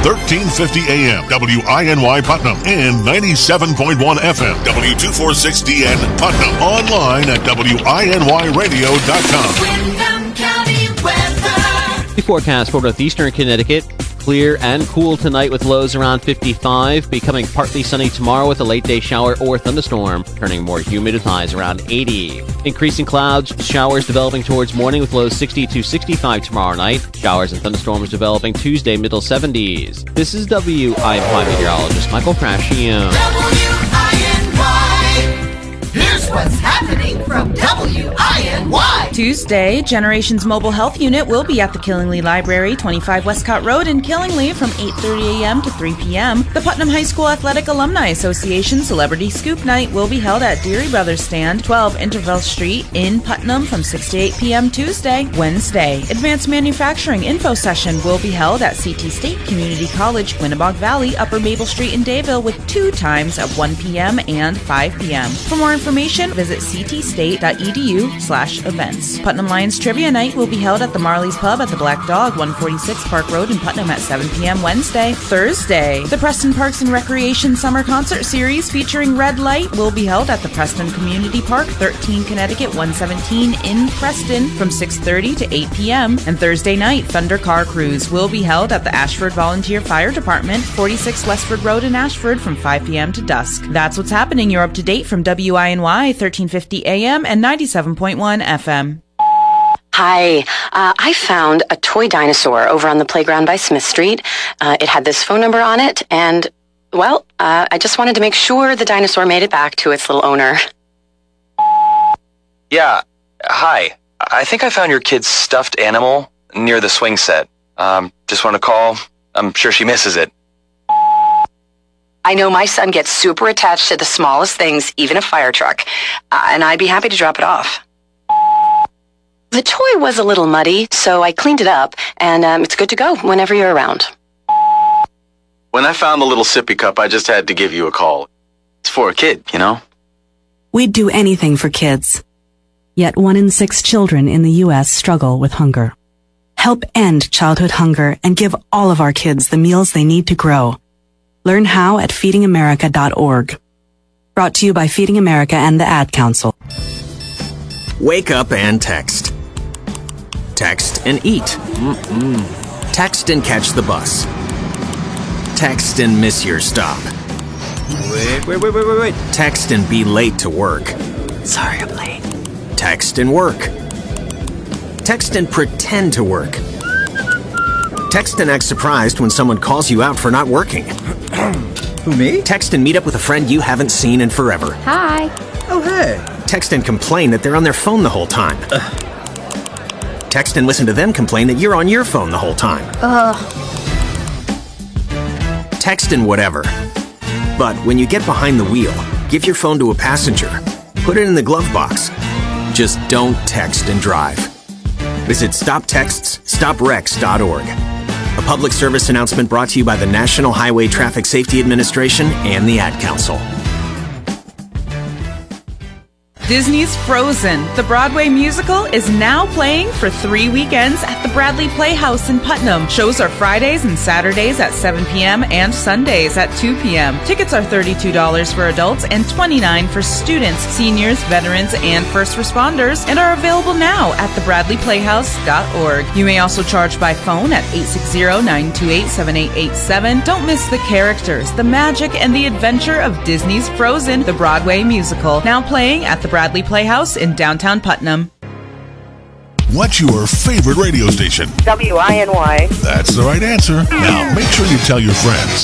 1350 AM, WINY Putnam, and 97.1 FM, W246DN Putnam. Online at WINYradio.com. Windham County weather. The forecast for northeastern Connecticut. Clear and cool tonight with lows around 55, becoming partly sunny tomorrow with a late-day shower or thunderstorm, turning more humid with highs around 80. Increasing clouds, showers developing towards morning with lows 60 to 65 tomorrow night. Showers and thunderstorms developing Tuesday, middle 70s. This is WINY meteorologist Michael Frascione. WINY. Here's what's happening from WINY. Tuesday, Generations Mobile Health Unit will be at the Killingly Library, 25 Westcott Road in Killingly from 8:30 a.m. to 3 p.m. The Putnam High School Athletic Alumni Association Celebrity Scoop Night will be held at Deary Brothers Stand, 12 Intervale Street in Putnam from 6 to 8 p.m. Tuesday. Wednesday, Advanced Manufacturing Info Session will be held at CT State Community College, Quinnebog Valley, Upper Maple Street in Dayville with 2 times at 1 p.m. and 5 p.m. For more information, visit ctstate.edu/events. Putnam Lions Trivia Night will be held at the Marley's Pub at the Black Dog, 146 Park Road in Putnam at 7 p.m. Wednesday. Thursday, the Preston Parks and Recreation Summer Concert Series featuring Red Light will be held at the Preston Community Park, 13 Connecticut 117 in Preston from 6:30 to 8 p.m. And Thursday night, Thunder Car Cruise will be held at the Ashford Volunteer Fire Department, 46 Westford Road in Ashford from 5 p.m. to dusk. That's what's happening. You're up to date from WINY 1350 AM and 97.1 FM. Hi, I found a toy dinosaur over on the playground by Smith Street. It had this phone number on it, and, well, I just wanted to make sure the dinosaur made it back to its little owner. Yeah, hi. I think I found your kid's stuffed animal near the swing set. Just want to call. I'm sure she misses it. I know my son gets super attached to the smallest things, even a fire truck, and I'd be happy to drop it off. The toy was a little muddy, so I cleaned it up, and it's good to go whenever you're around. When I found the little sippy cup, I just had to give you a call. It's for a kid, you know? We'd do anything for kids. Yet 1 in 6 children in the U.S. struggle with hunger. Help end childhood hunger and give all of our kids the meals they need to grow. Learn how at feedingamerica.org. Brought to you by Feeding America and the Ad Council. Wake up and text. Text and eat. Text and catch the bus. Text and miss your stop. Wait. Text and be late to work. Sorry, I'm late. Text and work. Text and pretend to work. Text and act surprised when someone calls you out for not working. Who, me? Text and meet up with a friend you haven't seen in forever. Hi. Oh, hey. Text and complain that they're on their phone the whole time. Text and listen to them complain that you're on your phone the whole time. Text and whatever. But when you get behind the wheel, give your phone to a passenger. Put it in the glove box. Just don't text and drive. Visit StopTextsStopWrecks.org. A public service announcement brought to you by the National Highway Traffic Safety Administration and the Ad Council. Disney's Frozen, the Broadway musical, is now playing for 3 weekends at the Bradley Playhouse in Putnam. Shows are Fridays and Saturdays at 7 p.m. and Sundays at 2 p.m. Tickets are $32 for adults and $29 for students, seniors, veterans, and first responders, and are available now at thebradleyplayhouse.org. You may also charge by phone at 860-928-7887. Don't miss the characters, the magic, and the adventure of Disney's Frozen, the Broadway musical, now playing at the Bradley Playhouse in downtown Putnam. What's your favorite radio station? WINY. That's the right answer. Now make sure you tell your friends.